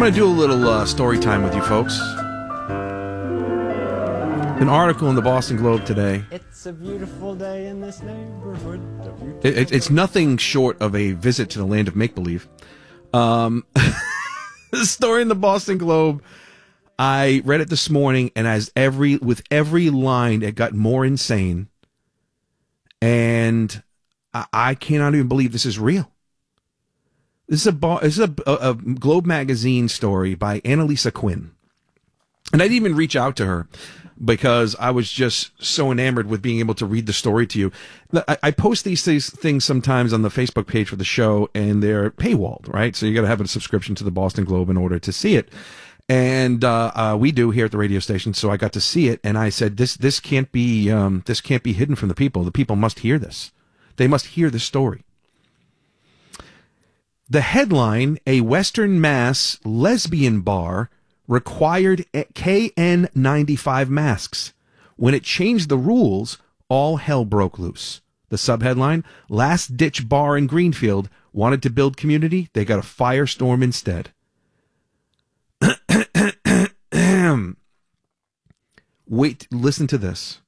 to do a little story time with you folks. An article in the Boston Globe today. It's a beautiful day in this neighborhood. It's nothing short of a visit to the land of make-believe. The story in the Boston Globe, I read it this morning, and with every line, it got more insane. And I cannot even believe this is real. This is a Globe magazine story by Annalisa Quinn. And I didn't even reach out to her because I was just so enamored with being able to read the story to you. I post these things sometimes on the Facebook page for the show, and they're paywalled, right? So you got to have a subscription to the Boston Globe in order to see it. And we do here at the radio station, so I got to see it, and I said, this can't be hidden from the people. The people must hear this. They must hear this story. The headline: a Western Mass lesbian bar required KN95 masks. When it changed the rules, all hell broke loose. The subheadline: last ditch bar in Greenfield wanted to build community. They got a firestorm instead. Wait, listen to this.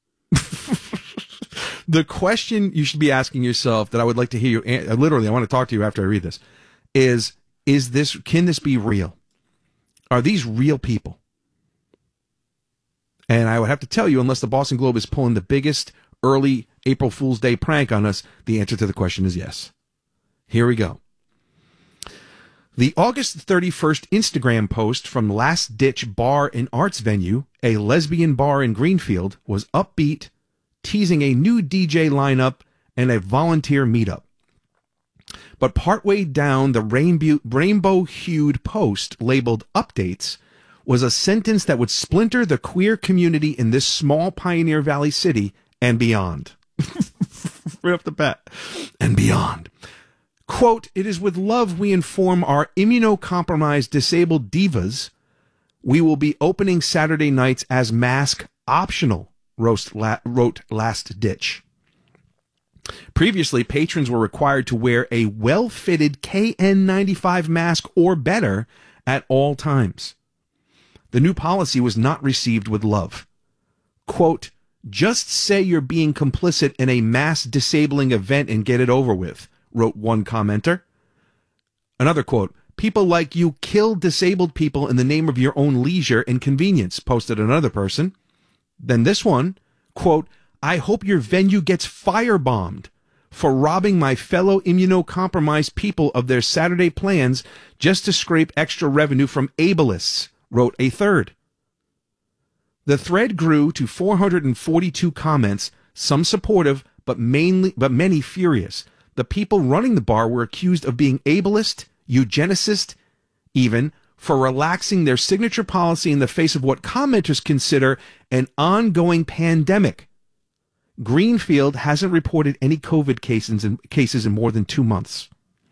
The question you should be asking yourself, that I would like to hear you, literally, I want to talk to you after I read this, can this be real? Are these real people? And I would have to tell you, unless the Boston Globe is pulling the biggest early April Fool's Day prank on us, the answer to the question is yes. Here we go. The August 31st Instagram post from Last Ditch Bar and Arts Venue, a lesbian bar in Greenfield, was upbeat, teasing a new DJ lineup and a volunteer meetup. But partway down the rainbow-hued post labeled Updates was a sentence that would splinter the queer community in this small Pioneer Valley city and beyond. Right off the bat. And beyond. Quote, "It is with love we inform our immunocompromised disabled divas we will be opening Saturday nights as mask optional," wrote Last Ditch. Previously, patrons were required to wear a well-fitted KN95 mask or better at all times. The new policy was not received with love. Quote, "Just say you're being complicit in a mass disabling event and get it over with," wrote one commenter. Another quote, "People like you kill disabled people in the name of your own leisure and convenience," posted another person. Then this one, quote, "I hope your venue gets firebombed for robbing my fellow immunocompromised people of their Saturday plans just to scrape extra revenue from ableists," wrote a third. The thread grew to 442 comments, some supportive, but many furious. The people running the bar were accused of being ableist, eugenicist, even, for relaxing their signature policy in the face of what commenters consider an ongoing pandemic. Greenfield hasn't reported any COVID cases in more than 2 months.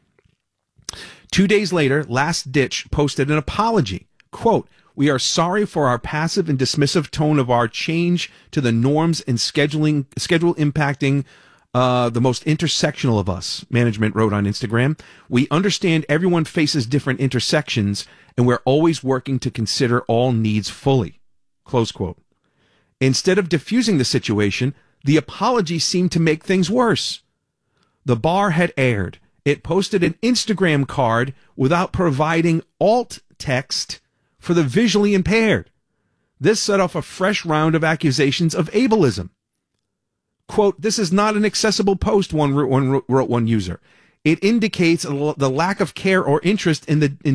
2 days later, Last Ditch posted an apology. Quote, "We are sorry for our passive and dismissive tone of our change to the norms and schedule impacting the most intersectional of us," management wrote on Instagram. "We understand everyone faces different intersections, and we're always working to consider all needs fully." Close quote. Instead of diffusing the situation, the apology seemed to make things worse. The bar had aired. It posted an Instagram card without providing alt text for the visually impaired. This set off a fresh round of accusations of ableism. Quote, "This is not an accessible post," wrote one user. "It indicates the lack of care or interest in